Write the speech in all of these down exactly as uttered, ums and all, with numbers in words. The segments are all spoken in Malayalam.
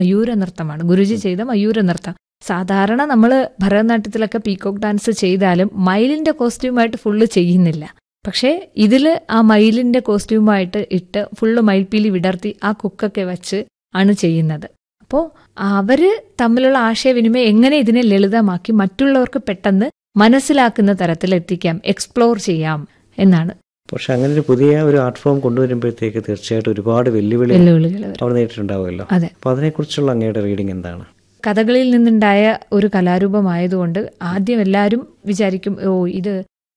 മയൂര നൃത്തമാണ്. ഗുരുജി ചെയ്ത മയൂര നൃത്തം. സാധാരണ നമ്മൾ ഭരതനാട്യത്തിലൊക്കെ പീകോക്ക് ഡാൻസ് ചെയ്താലും മയിലിന്റെ കോസ്റ്റ്യൂമായിട്ട് ഫുള്ള് ചെയ്യുന്നില്ല. പക്ഷേ ഇതില് ആ മയിലിന്റെ കോസ്റ്റ്യൂമായിട്ട് ഇട്ട് ഫുള്ള് മയിൽപ്പീലി വിടർത്തി ആ കുക്കൊക്കെ വെച്ച് ആണ് ചെയ്യുന്നത്. അപ്പോൾ അവര് തമ്മിലുള്ള ആശയവിനിമയം എങ്ങനെ ഇതിനെ ലളിതമാക്കി മറ്റുള്ളവർക്ക് പെട്ടെന്ന് മനസ്സിലാക്കുന്ന തരത്തിൽ എത്തിക്കാം, എക്സ്പ്ലോർ ചെയ്യാം എന്നാണ്. പക്ഷെ അങ്ങനെ ഒരു പുതിയ ഒരു ആർട്ട് ഫോം കൊണ്ടുവരുമ്പോഴത്തേക്ക് തീർച്ചയായിട്ടും ഒരുപാട് വെല്ലുവിളി വെല്ലുവിളികൾ അവർ നേരിട്ടുണ്ടാവുമല്ലോ. അതെ. അപ്പൊ അതിനെക്കുറിച്ചുള്ള അങ്ങയുടെ റീഡിംഗ് എന്താണ്? കഥകളിയിൽ നിന്നുണ്ടായ ഒരു കലാരൂപമായതുകൊണ്ട് ആദ്യം എല്ലാവരും വിചാരിക്കും, ഓ ഇത്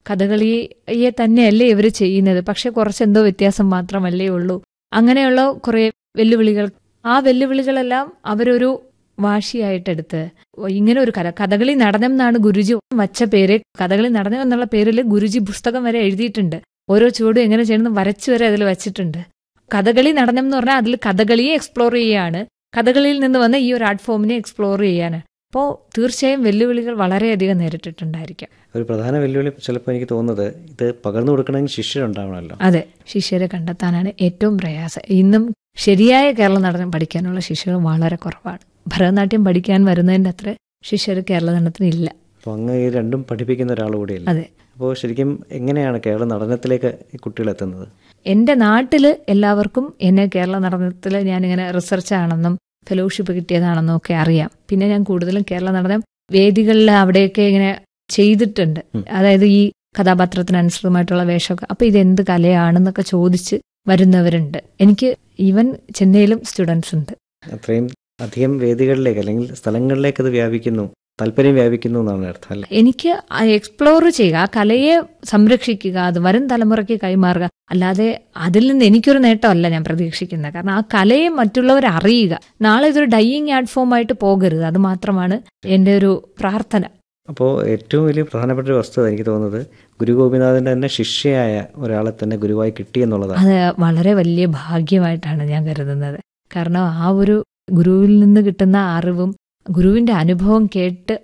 കഥകളിയെ തന്നെയല്ലേ ഇവർ ചെയ്യുന്നത്, പക്ഷെ കുറച്ചെന്തോ വ്യത്യാസം മാത്രമല്ലേ ഉള്ളൂ. അങ്ങനെയുള്ള കുറെ വെല്ലുവിളികൾ, ആ വെല്ലുവിളികളെല്ലാം അവരൊരു വാശിയായിട്ടെടുത്ത് ഇങ്ങനെ ഒരു കഥ കഥകളി നടനം എന്നാണ് ഗുരുജി വച്ച പേര്. കഥകളി നടനം എന്നുള്ള പേരിൽ ഗുരുജി പുസ്തകം വരെ എഴുതിയിട്ടുണ്ട്. ഓരോ ചുവടും എങ്ങനെ ചെയ്യണമെന്ന് വരച്ചു വരെ അതിൽ വെച്ചിട്ടുണ്ട്. കഥകളി നടനം എന്ന് പറഞ്ഞാൽ അതിൽ കഥകളിയെ എക്സ്പ്ലോർ ചെയ്യാണ്, കഥകളിയിൽ നിന്ന് വന്ന് ഈ ഒരു ആർട്ട് ഫോമിനെ എക്സ്പ്ലോർ ചെയ്യാണ്. അപ്പോൾ തീർച്ചയായും വെല്ലുവിളികൾ വളരെയധികം നേരിട്ടിട്ടുണ്ടായിരിക്കാം. ഒരു പ്രധാന വെല്ലുവിളി ചിലപ്പോൾ എനിക്ക് തോന്നുന്നത് ഇത് പകർന്നു കൊടുക്കണമെങ്കിൽ ശിഷ്യരുണ്ടാവണമല്ലോ. അതെ, ശിഷ്യരെ കണ്ടെത്താനാണ് ഏറ്റവും പ്രയാസം. ഇന്നും ശരിയായ കേരള നടനം പഠിക്കാനുള്ള ശിഷ്യർ വളരെ കുറവാണ്. ഭരതനാട്യം പഠിക്കാൻ വരുന്നതിൻ്റെ അത്ര ശിഷ്യർ കേരള നടനത്തിന് ഇല്ല. അപ്പോൾ അങ്ങ് ഈ രണ്ടും പഠിപ്പിക്കുന്ന ഒരാൾ കൂടിയല്ല. അതെ. അപ്പോൾ ശരിക്കും എങ്ങനെയാണ് കേരള നടനത്തിലേക്ക് ഈ കുട്ടികൾ എത്തുന്നത്? എൻ്റെ നാട്ടിൽ എല്ലാവർക്കും എന്നെ കേരള നടനത്തിൽ ഞാനിങ്ങനെ റിസർച്ചാണെന്നും ഫെലോഷിപ്പ് കിട്ടിയതാണെന്നും ഒക്കെ അറിയാം. പിന്നെ ഞാൻ കൂടുതലും കേരള നടനം വേദികളിൽ അവിടെയൊക്കെ ഇങ്ങനെ ചെയ്തിട്ടുണ്ട്. അതായത് ഈ കഥാപാത്രത്തിനനുസൃതമായിട്ടുള്ള വേഷമൊക്കെ. അപ്പോൾ ഇതെന്ത് കലയാണെന്നൊക്കെ ചോദിച്ച് വരുന്നവരുണ്ട്. എനിക്ക് ഈവൻ ചെന്നൈയിലും സ്റ്റുഡൻസ് ഉണ്ട്. അത്രയും അധികം വേദികളിലേക്ക് അല്ലെങ്കിൽ സ്ഥലങ്ങളിലേക്ക് അത് വ്യാപിക്കുന്നു, താല്പര്യം വ്യാപിക്കുന്നു എന്നാണ് അർത്ഥം അല്ലേ? എനിക്ക് എക്സ്പ്ലോർ ചെയ്യുക, ആ കലയെ സംരക്ഷിക്കുക, അത് വരും തലമുറയ്ക്ക് കൈമാറുക. അല്ലാതെ അതിൽ നിന്ന് എനിക്കൊരു നേട്ടമല്ല ഞാൻ പ്രതീക്ഷിക്കുന്നത്. കാരണം ആ കലയെ മറ്റുള്ളവർ അറിയുക. നാളെ ഇതൊരു ഡൈയിങ് ആർട്ട് ഫോം ആയിട്ട് പോകരുത്. അത് മാത്രമാണ് എൻ്റെ ഒരു പ്രാർത്ഥന. അപ്പോൾ ഏറ്റവും വലിയ പ്രധാനപ്പെട്ട ഒരു വസ്തുത എനിക്ക് തോന്നുന്നത് ഗുരു ഗോപിനാഥിന്റെ തന്നെ ശിഷ്യയായ ഒരാളെ തന്നെ ഗുരുവായി കിട്ടി എന്നുള്ളതാണ്. അത് വളരെ വലിയ ഭാഗ്യമായിട്ടാണ് ഞാൻ കരുതുന്നത്. കാരണം ആ ഒരു ഗുരുവിൽ നിന്ന് കിട്ടുന്ന അറിവും ഗുരുവിന്റെ അനുഭവം കേട്ട്